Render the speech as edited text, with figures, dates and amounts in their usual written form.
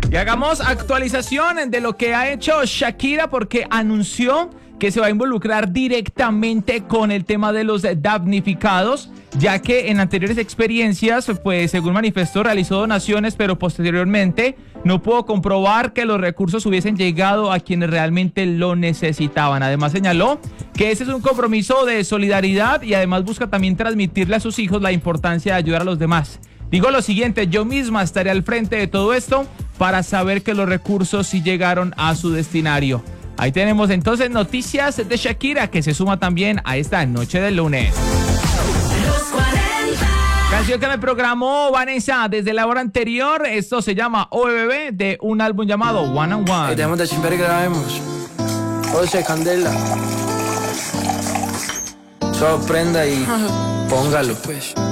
Y hagamos actualización de lo que ha hecho Shakira porque anunció que se va a involucrar directamente con el tema de los damnificados, ya que en anteriores experiencias, pues según manifestó, realizó donaciones, pero posteriormente no pudo comprobar que los recursos hubiesen llegado a quienes realmente lo necesitaban. Además señaló que ese es un compromiso de solidaridad y además busca también transmitirle a sus hijos la importancia de ayudar a los demás. Digo lo siguiente, yo misma estaré al frente de todo esto para saber que los recursos sí llegaron a su destinario. Ahí tenemos entonces noticias de Shakira que se suma también a esta noche del lunes. Canción que me programó Vanessa desde la hora anterior. Esto se llama OBB de un álbum llamado One on One. Dejemos de chimper y grabemos. José Candela. Sorprenda y póngalo.